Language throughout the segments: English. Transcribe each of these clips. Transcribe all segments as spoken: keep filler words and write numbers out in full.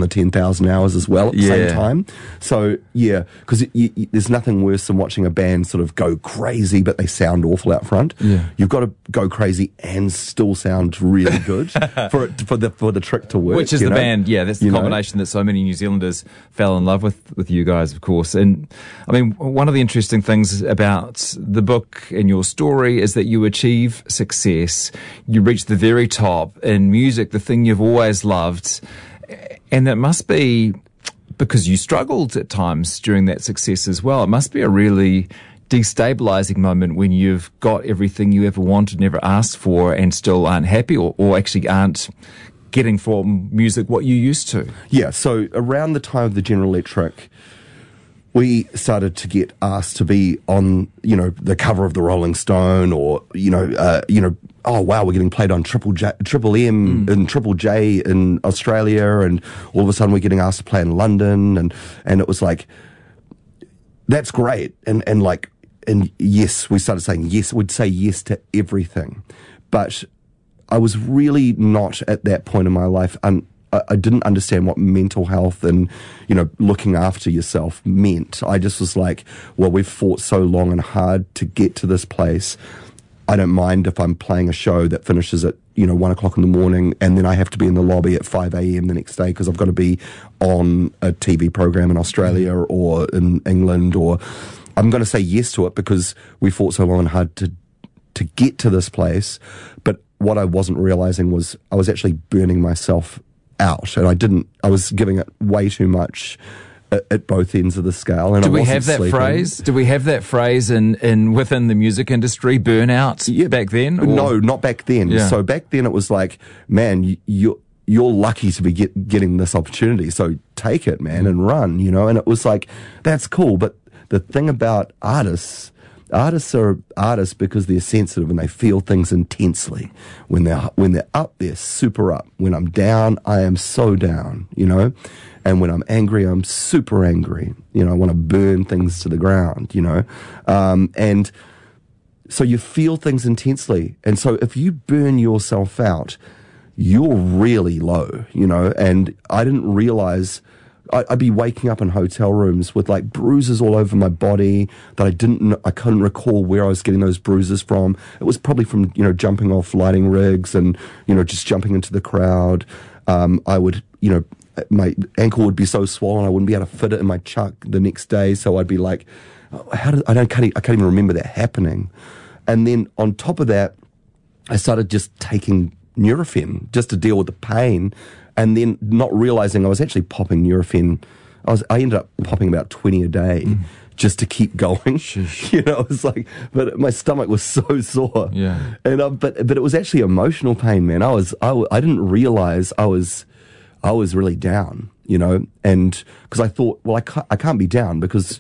the ten thousand hours as well at the Yeah. same time. So, yeah, because there's nothing worse than watching a band sort of go crazy, but they sound awful out front. Yeah. You've got to go crazy and still sound really good for it, for the for the trick to work. Which is you the know? band, yeah, that's the You know? combination that so many New Zealanders fell in love with, with you guys, of course. And I mean, one of the interesting things about the book and your story is that you achieve success. You reach the very top in music, the thing you've always loved. And that must be because you struggled at times during that success as well. It must be a really destabilizing moment when you've got everything you ever wanted, never asked for, and still aren't happy or, or actually aren't getting from music what you used to. Yeah, so around the time of the General Electric, we started to get asked to be on, you know, the cover of the Rolling Stone, or, you know, uh, you know, oh wow, we're getting played on Triple J, Triple M Mm. and Triple J in Australia, and all of a sudden we're getting asked to play in London, and and it was like, that's great, and and like, and yes, we started saying yes, we'd say yes to everything, but I was really not at that point in my life, and I, I didn't understand what mental health and, you know, looking after yourself meant. I just was like, well, we've fought so long and hard to get to this place. I don't mind if I'm playing a show that finishes at, you know, one o'clock in the morning, and then I have to be in the lobby at five a.m. the next day because I've got to be on a T V program in Australia or in England, or I'm going to say yes to it because we fought so long and hard to to get to this place. But what I wasn't realizing was I was actually burning myself out, and I didn't, I was giving it way too much at, at both ends of the scale. And Do I we wasn't have that sleeping. phrase? Do we have that phrase in, in within the music industry, burnout, Yeah, back then? Or? No, not back then. Yeah. So back then it was like, man, you, you're, you're lucky to be get, getting this opportunity. So take it, man, and run, you know? And it was like, that's cool. But the thing about artists, Artists are artists because they're sensitive and they feel things intensely. When they're when they're up, they're super up. When I'm down, I am so down, you know. And when I'm angry, I'm super angry. You know, I want to burn things to the ground, you know. Um, and so you feel things intensely. And so if you burn yourself out, you're really low, you know. And I didn't realize. I'd be waking up in hotel rooms with like bruises all over my body that I didn't know, I couldn't recall where I was getting those bruises from. It was probably from, you know, jumping off lighting rigs and, you know, just jumping into the crowd. Um, I would, you know, my ankle would be so swollen I wouldn't be able to fit it in my chuck the next day. So I'd be like, oh, how did, I don't, can't, I can't even remember that happening. And then on top of that, I started just taking Nurofen just to deal with the pain. And then not realizing I was actually popping Nurofen. I was, I ended up popping about twenty a day mm. just to keep going. Sheesh. You know, it was like, but my stomach was so sore. Yeah. And, um, but, but it was actually emotional pain, man. I was, I, I didn't realize I was, I was really down, you know, and because I thought, well, I can't, I can't be down because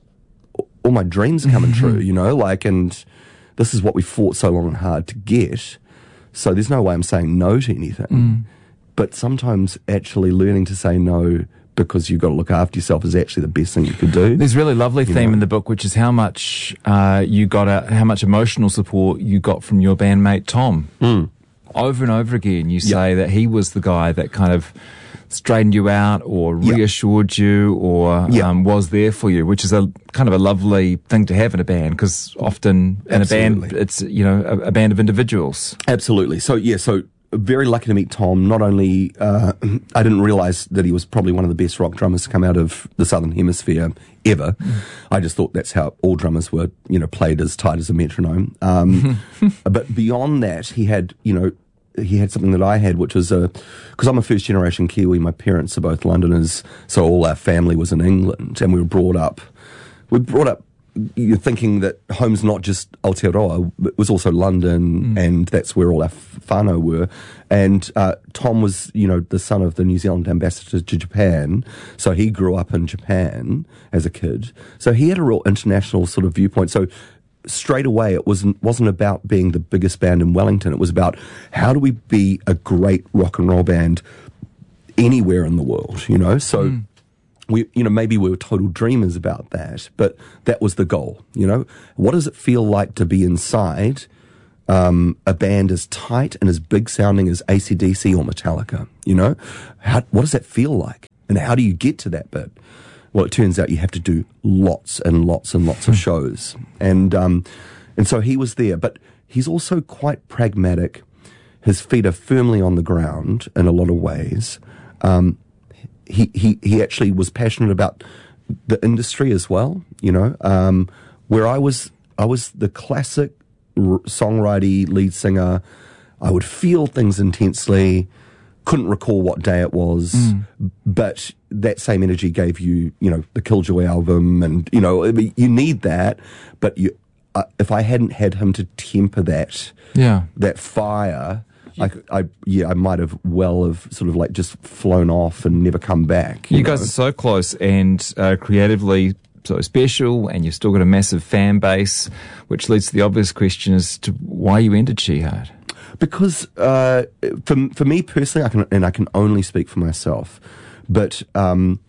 all my dreams are coming true, you know, like, and this is what we fought so long and hard to get. So there's no way I'm saying no to anything. Mm. But sometimes actually learning to say no because you've got to look after yourself is actually the best thing you could do. There's a really lovely You theme know. in the book, which is how much uh, you got, a, how much emotional support you got from your bandmate Tom. Mm. Over and over again, you Yep. say that he was the guy that kind of straightened you out or Yep. reassured you or Yep. um, was there for you, which is a kind of a lovely thing to have in a band because often in a band Absolutely. it's, you know, a, a band of individuals. Absolutely. So, yeah, so very lucky to meet Tom. Not only, uh, I didn't realize that he was probably one of the best rock drummers to come out of the Southern Hemisphere ever. Mm. I just thought that's how all drummers were, you know, played as tight as a metronome. Um, but beyond that, he had, you know, he had something that I had, which was a, because I'm a first generation Kiwi, my parents are both Londoners, so all our family was in England, and we were brought up, we were brought up, you're thinking that home's not just Aotearoa, it was also London, mm. and that's where all our whānau were. And uh, Tom was, you know, the son of the New Zealand ambassador to Japan, so he grew up in Japan as a kid. So he had a real international sort of viewpoint. So straight away, it wasn't wasn't about being the biggest band in Wellington. It was about how do we be a great rock and roll band anywhere in the world, you know? So... Mm. We, you know, maybe we were total dreamers about that, but that was the goal, you know? What does it feel like to be inside um, a band as tight and as big sounding as A C D C or Metallica, you know? How, what does that feel like? And how do you get to that bit? Well, it turns out you have to do lots and lots and lots of shows. And, um, and so he was there, but he's also quite pragmatic. His feet are firmly on the ground in a lot of ways. Um, he, he, he actually was passionate about the industry as well, you know, um, where I was, I was the classic r- songwriter, lead singer. I would feel things intensely, couldn't recall what day it was, mm. but that same energy gave you, you know, the Killjoy album, and, you know, I mean, you need that, but you, uh, if I hadn't had him to temper that, yeah, that fire, I, I, yeah, I might have well have sort of like just flown off and never come back. You, you guys know? are so close and uh, creatively so special, and you've still got a massive fan base, which leads to the obvious question as to why you entered Shihad. Because uh, for for me personally, I can and I can only speak for myself, but um,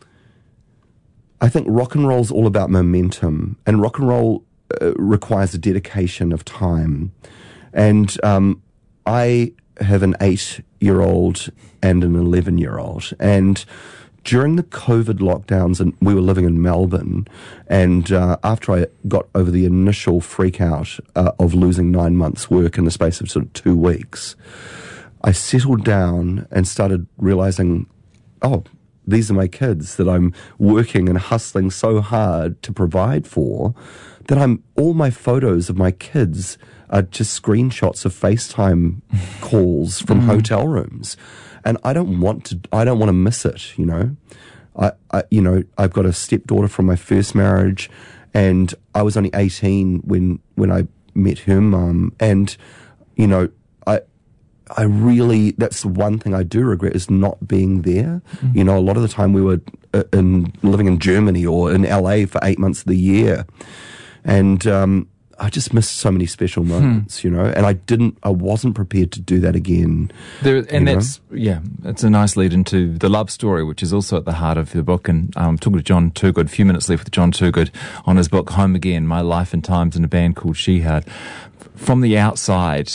I think rock and roll is all about momentum, and rock and roll uh, requires a dedication of time. And um, I have an eight-year-old and an eleven-year-old, and during the COVID lockdowns, and we were living in Melbourne, and uh, after I got over the initial freak out uh, of losing nine months' work in the space of sort of two weeks, I settled down and started realizing, oh, these are my kids that I'm working and hustling so hard to provide for, that I'm all my photos of my kids are just screenshots of FaceTime calls from mm. hotel rooms. And I don't want to, I don't want to miss it, you know. I, I, you know, I've got a stepdaughter from my first marriage, and I was only eighteen when, when I met her mum. And, you know, I, I really, that's the one thing I do regret, is not being there. Mm-hmm. You know, a lot of the time we were in, living in Germany or in L A for eight months of the year. And, um, I just missed so many special moments, hmm. you know, and I didn't, I wasn't prepared to do that again. There, and that's, know? yeah, it's a nice lead into the love story, which is also at the heart of the book. And I'm um, talking to John Toogood, a few minutes left with John Toogood on his book, Home Again, My Life and Times in a Band Called Shihad. From the outside,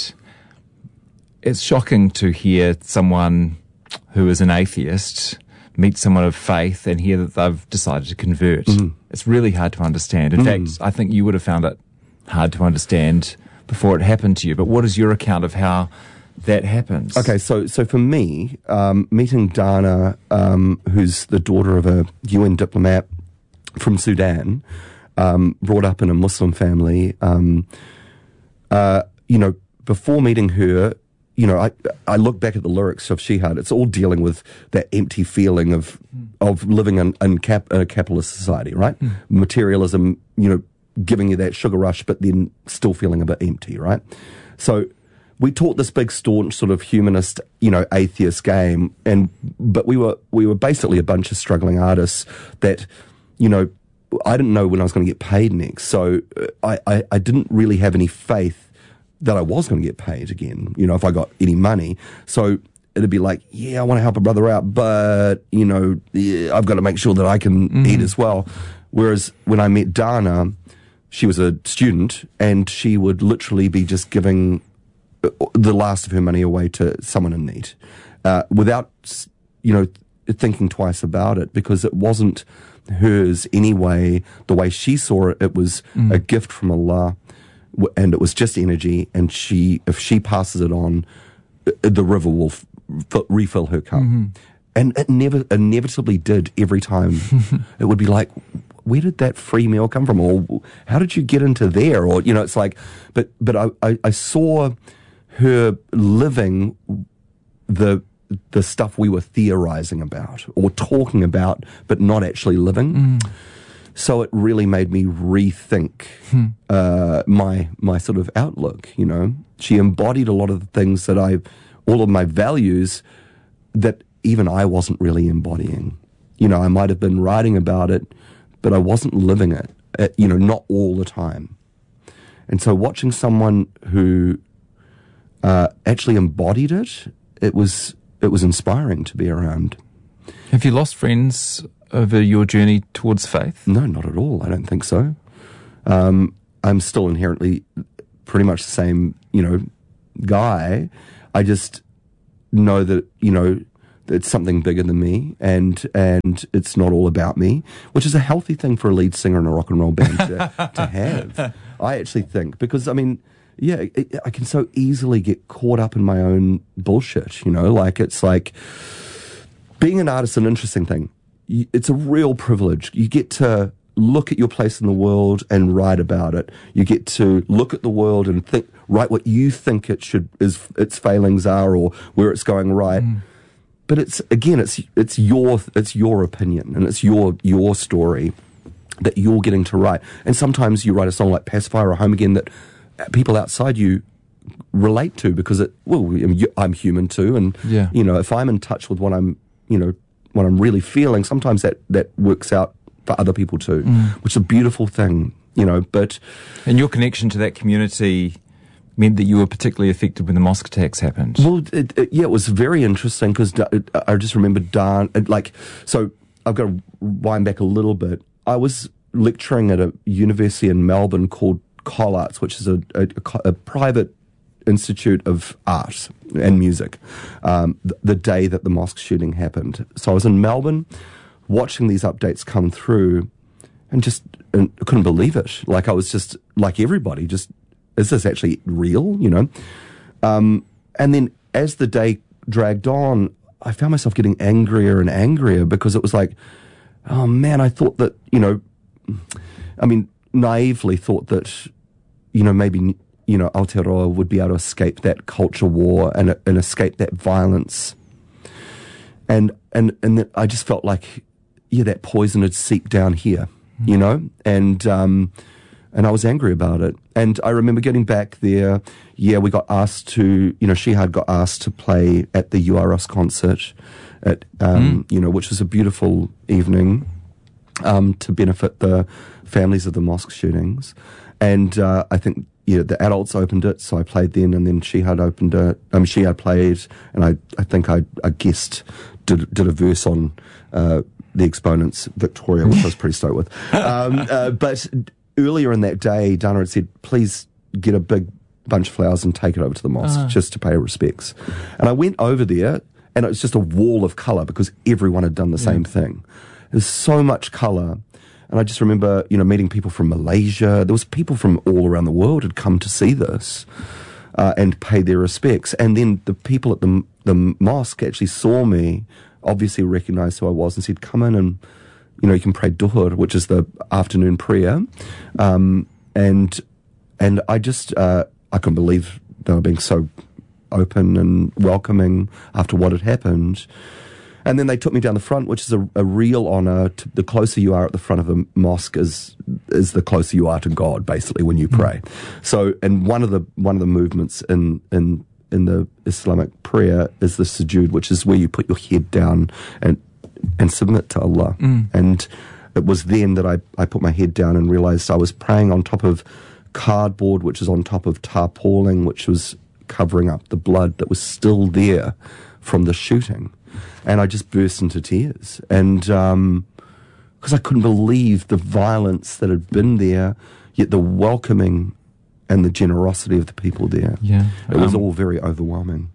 it's shocking to hear someone who is an atheist meet someone of faith and hear that they've decided to convert. Mm. It's really hard to understand. In mm. fact, I think you would have found it hard to understand before it happened to you. But what is your account of how that happens? Okay, so so for me, um, meeting Dana, um, who's the daughter of a U N diplomat from Sudan, um, brought up in a Muslim family, um, uh, you know, before meeting her, you know, I I look back at the lyrics of Shihad. It's all dealing with that empty feeling of mm. of living in, in cap, a capitalist society, right? Mm. Materialism, you know, giving you that sugar rush, but then still feeling a bit empty, right? So we taught this big staunch sort of humanist, you know, atheist game, and but we were we were basically a bunch of struggling artists that, you know, I didn't know when I was going to get paid next, so I, I, I didn't really have any faith that I was going to get paid again, you know, if I got any money. So it'd be like, yeah, I want to help a brother out, but, you know, yeah, I've got to make sure that I can mm-hmm. eat as well. Whereas when I met Dana, she was a student, and she would literally be just giving the last of her money away to someone in need, uh, without, you know, thinking twice about it, because it wasn't hers anyway. The way she saw it, it was mm. a gift from Allah, and it was just energy. And she, if she passes it on, the river will f- f- refill her cup. Mm-hmm. And it never inevitably did every time. It would be like, where did that free meal come from? Or how did you get into there? Or, you know, it's like, but, but I, I, I saw her living the, the stuff we were theorizing about or talking about, but not actually living. Mm. So it really made me rethink, hmm. uh, my, my sort of outlook, you know. She embodied a lot of the things that I, all of my values that even I wasn't really embodying. You know, I might have been writing about it, but I wasn't living it, uh, you know, not all the time. And so watching someone who uh, actually embodied it, it was it was inspiring to be around. Have you lost friends over your journey towards faith? No, not at all. I don't think so. Um, I'm still inherently pretty much the same, you know, guy. I just know that, you know, it's something bigger than me, and and it's not all about me, which is a healthy thing for a lead singer in a rock and roll band to, to have. I actually think, because I mean, yeah, it, I can so easily get caught up in my own bullshit. You know, like it's like being an artist is an interesting thing. You, it's a real privilege. You get to look at your place in the world and write about it. You get to look at the world and think, write what you think it should, is its failings are, or where it's going right. Mm. But it's, again, it's it's your it's your opinion, and it's your your story that you're getting to write. And sometimes you write a song like Pacifier or Home Again that people outside you relate to, because it, well, I'm human too, and yeah. you know, if I'm in touch with what I'm, you know, what I'm really feeling, sometimes that that works out for other people too, mm. which is a beautiful thing, you know. But and your connection to that community meant that you were particularly affected when the mosque attacks happened. Well, it, it, yeah, it was very interesting, because I just remember Dan, like, so I've got to wind back a little bit. I was lecturing at a university in Melbourne called Collarts, which is a, a, a private institute of art and music, um, the, the day that the mosque shooting happened. So I was in Melbourne watching these updates come through, and just and I couldn't believe it. Like, I was just, like everybody, just, is this actually real, you know? Um, and then as the day dragged on, I found myself getting angrier and angrier, because it was like, oh man, I thought that, you know, I mean, naively thought that, you know, maybe, you know, Aotearoa would be able to escape that culture war and, and escape that violence. And, and, and that I just felt like, yeah, that poison had seeped down here, mm. you know? And, um, and I was angry about it. And I remember getting back there, yeah, we got asked to, you know, Shihad got asked to play at the U R S concert, at, um, mm. you know, which was a beautiful evening, um, to benefit the families of the mosque shootings. And uh, I think, yeah, the adults opened it, so I played then, and then Shihad opened it. I mean, Shihad played, and I, I think I, I guessed, did, did a verse on uh, the Exponents, Victoria, which I was pretty stoked with. Um, uh, but earlier in that day, Dana had said, please get a big bunch of flowers and take it over to the mosque, uh. just to pay respects. And I went over there, and it was just a wall of colour, because everyone had done the yeah. same thing. There's so much colour. And I just remember, you know, meeting people from Malaysia. There was people from all around the world had come to see this uh, and pay their respects. And then the people at the the mosque actually saw me, obviously recognised who I was, and said, come in and, you know, you can pray duhur, which is the afternoon prayer. Um, and and I just, uh, I couldn't believe they were being so open and welcoming after what had happened. And then they took me down the front, which is a, a real honour. To, the closer you are at the front of a mosque is is the closer you are to God, basically, when you pray. Mm. So, and one of the one of the movements in in in the Islamic prayer is the sujood, which is where you put your head down and and submit to Allah. Mm. And it was then that I, I put my head down and realised I was praying on top of cardboard, which is on top of tarpaulin, which was covering up the blood that was still there from the shooting. And I just burst into tears. And um, because I couldn't believe the violence that had been there, yet the welcoming and the generosity of the people there. Yeah. It was um, all very overwhelming.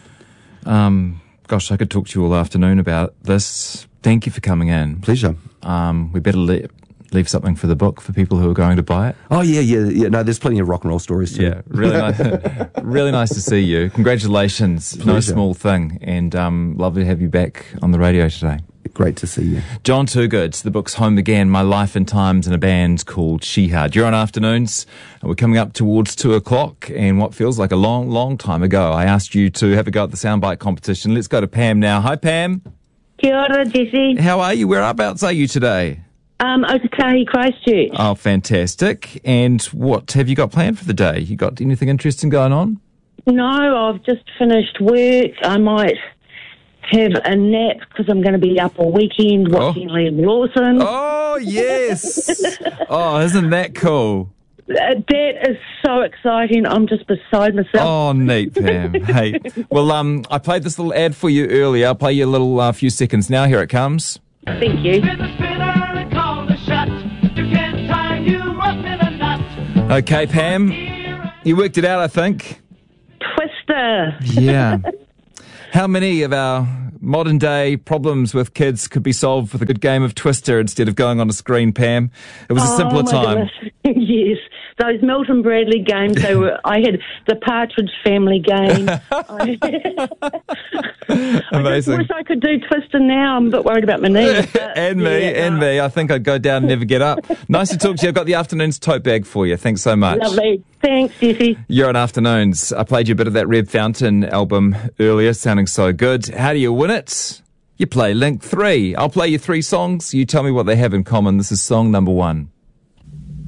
Um, gosh, I could talk to you all afternoon about this. Thank you for coming in. Pleasure. Um, we better le- leave something for the book for people who are going to buy it. Oh, yeah, yeah, yeah. No, there's plenty of rock and roll stories too. Yeah, really nice. Really nice to see you. Congratulations. Pleasure. No small thing. And um, lovely to have you back on the radio today. Great to see you. John Toogood. The book's Home Again, My Life and Times in a Band called Shihad. You're on Afternoons. We're coming up towards two o'clock, and what feels like a long, long time ago, I asked you to have a go at the soundbite competition. Let's go to Pam now. Hi, Pam. Kia ora, Jesse. How are you? Whereabouts are you today? Um, Otakahi, Christchurch. Oh, fantastic. And what have you got planned for the day? You got anything interesting going on? No, I've just finished work. I might have a nap because I'm going to be up all weekend watching oh. Liam Lawson. Oh, yes. Oh, isn't that cool? Uh, that is so exciting. I'm just beside myself. Oh, neat, Pam. Hey, well, um, I played this little ad for you earlier. I'll play you a little uh, few seconds now. Here it comes. Thank you. Okay, Pam, you worked it out, I think. Twister. Yeah. How many of our modern day problems with kids could be solved with a good game of Twister instead of going on a screen, Pam. It was a Oh, simpler my time. goodness. Yes, those Milton Bradley games. They were. I had the Partridge Family game. I, I just Amazing. wish I could do Twister now. I'm a bit worried about my knees. but and me, yeah, and no. me. I think I'd go down and never get up. Nice to talk to you. I've got the afternoon's tote bag for you. Thanks so much. Lovely. Thanks, Jesse. You're on Afternoons. I played you a bit of that Red Fountain album earlier, sounding so good. How do you win it? You play Link three. I'll play you three songs. You tell me what they have in common. This is song number one.